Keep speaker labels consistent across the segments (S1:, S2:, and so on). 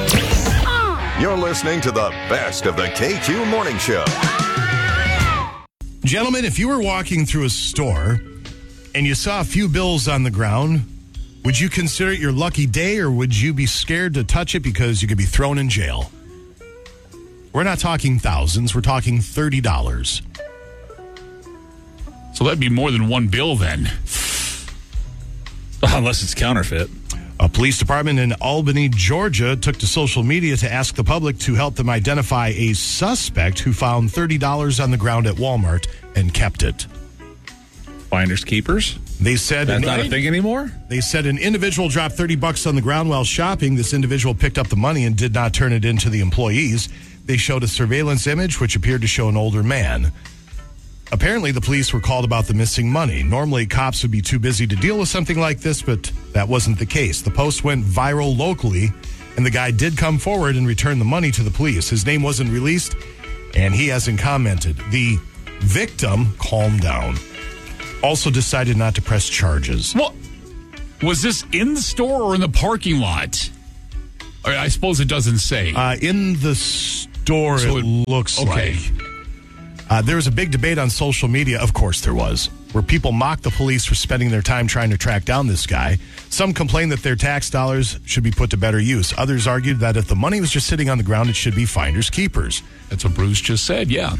S1: You're listening to the best of the KQ Morning Show.
S2: Gentlemen, if you were walking through a store and you saw a few bills on the ground, would you consider it your lucky day, or would you be scared to touch it because you could be thrown in jail? We're not talking thousands. We're talking $30.
S3: So that'd be more than one bill then.
S4: Unless it's counterfeit.
S2: A police department in Albany, Georgia, took to social media to ask the public to help them identify a suspect who found $30 on the ground at Walmart and kept it.
S4: Finders keepers?
S2: They said
S4: That's not a thing anymore?
S2: They said an individual dropped $30 on the ground while shopping. This individual picked up the money and did not turn it in to the employees. They showed a surveillance image which appeared to show an older man. Apparently, the police were called about the missing money. Normally, cops would be too busy to deal with something like this, but that wasn't the case. The post went viral locally, and the guy did come forward and return the money to the police. His name wasn't released, and he hasn't commented. The victim calmed down. Also decided not to press charges.
S3: Well, was this in the store or in the parking lot? I suppose it doesn't say.
S2: In the store, so it looks like. There was a big debate on social media, of course there was, where people mocked the police for spending their time trying to track down this guy. Some complained that their tax dollars should be put to better use. Others argued that if the money was just sitting on the ground, it should be finders keepers.
S3: That's what Bruce just said, yeah.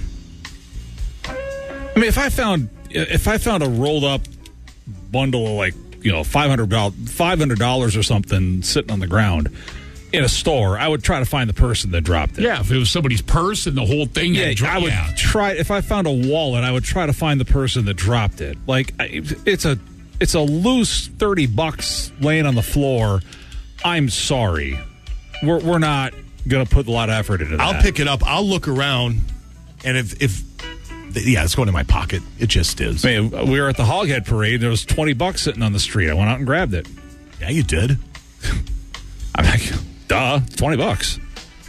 S4: I mean, if I found a rolled up bundle of $500 or something sitting on the ground in a store, I would try to find the person that dropped it.
S3: Yeah, if it was somebody's purse and the whole thing.
S4: I would try. If I found a wallet, I would try to find the person that dropped it. Like, it's a loose $30 laying on the floor. I'm sorry, we're not going to put a lot of effort into that.
S2: I'll pick it up. I'll look around, and if it's going in my pocket. It just is.
S4: I mean, we were at the Hoghead Parade. There was $20 sitting on the street. I went out and grabbed it.
S2: Yeah, you did.
S4: I'm like, duh, $20.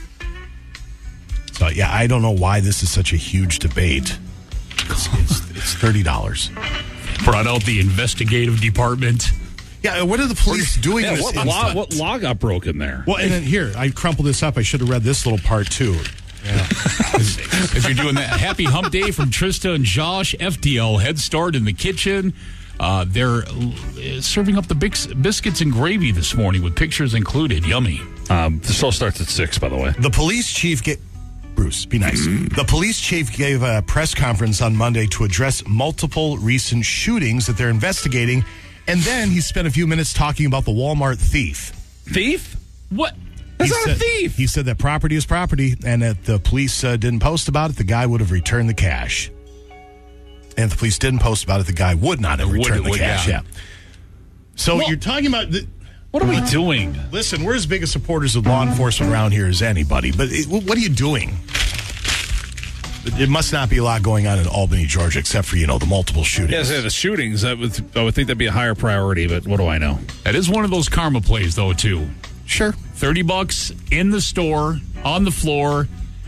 S2: So, yeah, I don't know why this is such a huge debate. It's $30.
S3: Brought out the investigative department.
S2: Yeah, what are the police doing in this
S4: what law got broken there?
S2: Well, and then here, I crumpled this up. I should have read this little part, too. Yeah.
S3: If you're doing that, happy hump day from Trista and Josh. FDL Head Start in the kitchen. They're serving up the biscuits and gravy this morning with pictures included. Yummy.
S4: The show starts at 6, by the way.
S2: The police chief Bruce, be nice. The police chief gave a press conference on Monday to address multiple recent shootings that they're investigating, and then he spent a few minutes talking about the Walmart thief.
S4: Thief?
S3: What?
S4: That's not a thief.
S2: He said that property is property, and if the police didn't post about it, the guy would have returned the cash. And if the police didn't post about it, the guy would not have returned the cash. Yeah. So you're talking about...
S4: What are we doing?
S2: Listen, we're as big as supporters of law enforcement around here as anybody, but what are you doing? It must not be a lot going on in Albany, Georgia, except for, the multiple shootings.
S4: Yes, the shootings. I would think that'd be a higher priority, but what do I know?
S3: That is one of those karma plays, though, too.
S2: Sure.
S3: $30 in the store, on the floor.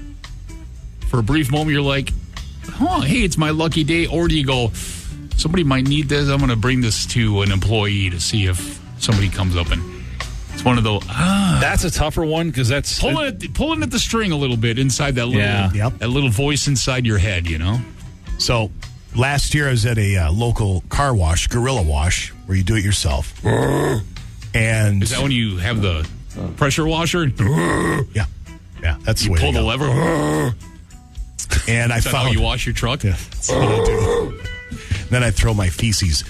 S3: For a brief moment, you're like, hey, it's my lucky day. Or do you go, somebody might need this. I'm going to bring this to an employee to see if somebody comes up and it's one of those.
S4: That's a tougher one because that's
S3: pulling at the string a little bit inside that little that little voice inside your head,
S2: So last year I was at a local car wash, Gorilla Wash, where you do it yourself. And
S3: is that when you have the pressure washer?
S2: Yeah, that's the way
S3: you pull the lever.
S2: And I found
S3: how you wash your truck.
S2: Yeah, that's what I do. Then I throw my feces.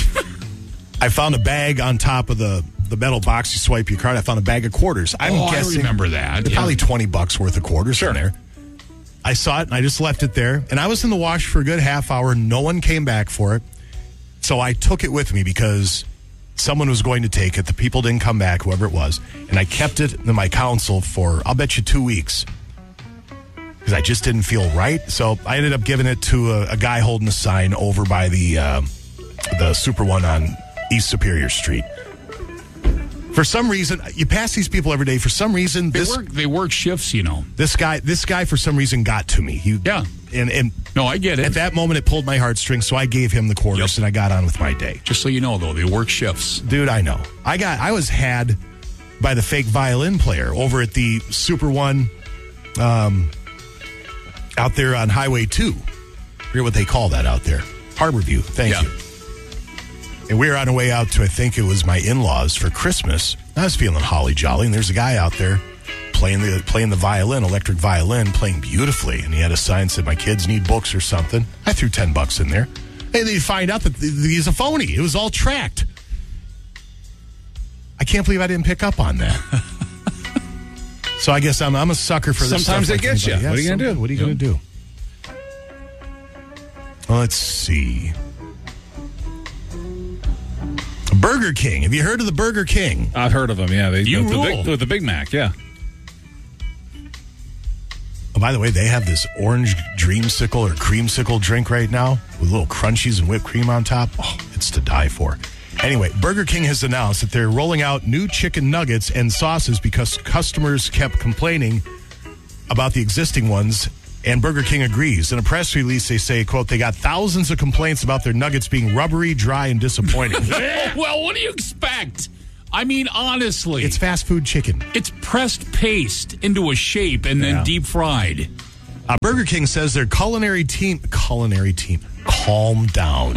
S2: I found a bag on top of the metal box. You swipe your card. I found a bag of quarters. I'm guessing.
S3: I remember that.
S2: Probably $20 worth of quarters in there. I saw it and I just left it there. And I was in the wash for a good half hour. No one came back for it. So I took it with me because someone was going to take it. The people didn't come back, whoever it was. And I kept it in my console for, I'll bet you, 2 weeks. Because I just didn't feel right. So I ended up giving it to a guy holding a sign over by the Super One on East Superior Street. For some reason, you pass these people every day. For some reason,
S3: they work shifts,
S2: This guy for some reason got to me. And
S3: no, I get it.
S2: At that moment, it pulled my heartstrings, so I gave him the quarters and I got on with my day.
S3: Just so you know, though, they work shifts.
S2: Dude, I know. I was had by the fake violin player over at the Super One out there on Highway 2. I forget what they call that out there. Harborview. Thank you. And we were on our way out to, I think it was my in-laws for Christmas. I was feeling holly jolly, and there's a guy out there playing the violin, electric violin, playing beautifully. And he had a sign that said, "My kids need books" or something. I threw $10 in there. And then you find out that he's a phony. It was all tracked. I can't believe I didn't pick up on that. So I guess I'm a sucker for this.
S4: Sometimes
S2: stuff
S4: they get you.
S2: Yeah,
S4: what are you going to do?
S2: What are you going to do? Well, let's see. Burger King. Have you heard of the Burger King?
S4: I've heard of them, yeah.
S3: You rule.
S4: The Big Mac, yeah.
S2: Oh, by the way, they have this orange dreamsicle or creamsicle drink right now with little crunchies and whipped cream on top. Oh, it's to die for. Anyway, Burger King has announced that they're rolling out new chicken nuggets and sauces because customers kept complaining about the existing ones, and Burger King agrees. In a press release, they say, quote, they got thousands of complaints about their nuggets being rubbery, dry, and disappointing.
S3: Well, what do you expect? I mean, honestly.
S2: It's fast food chicken.
S3: It's pressed paste into a shape and then deep fried.
S2: Burger King says their culinary team, calm down,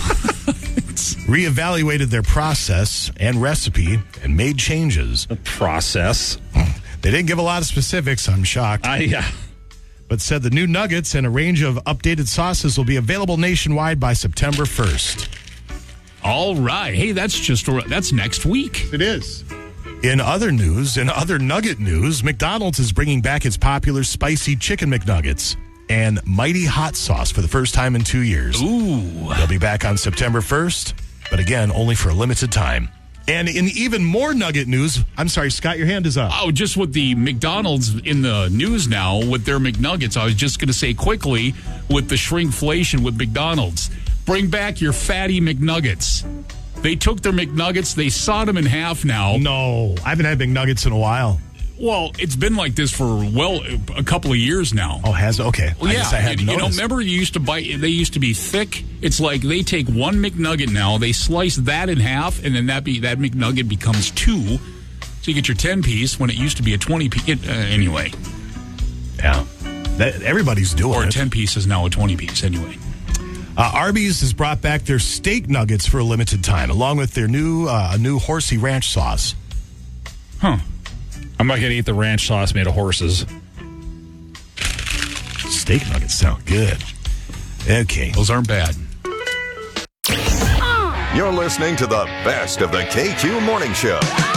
S2: reevaluated their process and recipe and made changes.
S4: The process.
S2: They didn't give a lot of specifics. I'm shocked. But said the new nuggets and a range of updated sauces will be available nationwide by September 1st.
S3: All right. Hey, that's next week.
S2: It is. In other nugget news, McDonald's is bringing back its popular spicy chicken McNuggets and mighty hot sauce for the first time in 2 years.
S3: Ooh.
S2: They'll be back on September 1st, but again, only for a limited time. And in even more nugget news, I'm sorry, Scott, your hand is up.
S3: Oh, just with the McDonald's in the news now with their McNuggets, I was just going to say quickly with the shrinkflation with McDonald's. Bring back your fatty McNuggets. They took their McNuggets, they sawed them in half now.
S2: No, I haven't had McNuggets in a while.
S3: Well, it's been like this for, a couple of years now.
S2: Oh, has it? Okay.
S3: Well,
S2: I guess I hadn't noticed.
S3: Remember you used to they used to be thick? It's like they take one McNugget now, they slice that in half, and then that McNugget becomes two. So you get your 10-piece when it used to be a 20-piece. Anyway.
S2: Yeah. Everybody's doing
S3: Or a
S2: it.
S3: 10-piece is now a 20-piece anyway.
S2: Arby's has brought back their steak nuggets for a limited time, along with their new horsey ranch sauce.
S3: Huh.
S4: I'm not going to eat the ranch sauce made of horses.
S2: Steak nuggets sound good. Okay.
S3: Those aren't bad.
S1: You're listening to the best of the KQ Morning Show.